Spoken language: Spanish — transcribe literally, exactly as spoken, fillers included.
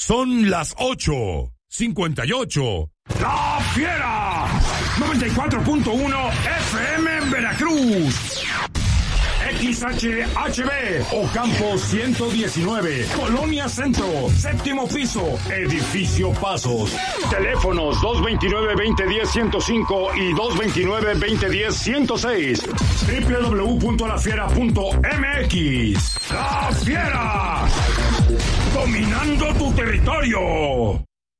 Son las ocho cincuenta y ocho. ¡La Fiera! noventa y cuatro punto uno F M en Veracruz. X H H B, Ocampo ciento diecinueve, Colonia Centro, séptimo piso, Edificio Pasos. Teléfonos dos veintinueve, veinte diez, ciento cinco y dos veintinueve, veinte diez, ciento seis. doble u doble u doble u punto la fiera punto m x. ¡La Fiera! Dominando tu territorio.